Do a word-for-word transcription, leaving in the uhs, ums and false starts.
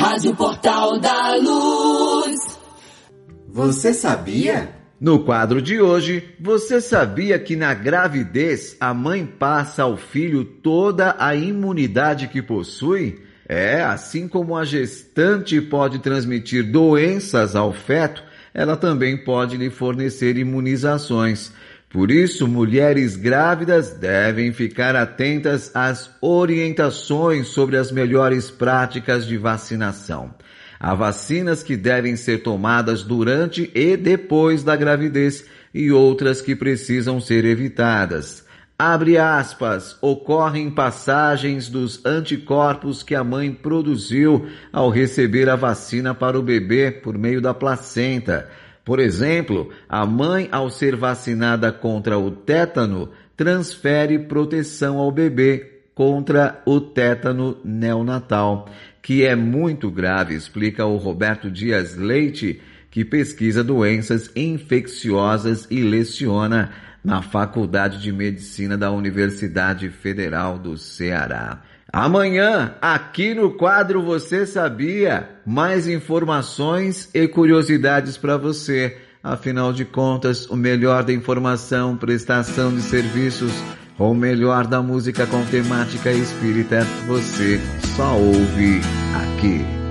Rádio Portal da Luz. Você sabia? No quadro de hoje, você sabia que na gravidez a mãe passa ao filho toda a imunidade que possui? É, assim como a gestante pode transmitir doenças ao feto, ela também pode lhe fornecer imunizações. Por isso, mulheres grávidas devem ficar atentas às orientações sobre as melhores práticas de vacinação. Há vacinas que devem ser tomadas durante e depois da gravidez e outras que precisam ser evitadas. Abre aspas, ocorrem passagens dos anticorpos que a mãe produziu ao receber a vacina para o bebê por meio da placenta. Por exemplo, a mãe, ao ser vacinada contra o tétano, transfere proteção ao bebê contra o tétano neonatal, que é muito grave, explica o Roberto Dias Leite, que pesquisa doenças infecciosas e leciona na Faculdade de Medicina da Universidade Federal do Ceará. Amanhã, aqui no quadro Você Sabia? Mais informações e curiosidades para você. Afinal de contas, o melhor da informação, prestação de serviços, ou o melhor da música com temática espírita, você só ouve aqui.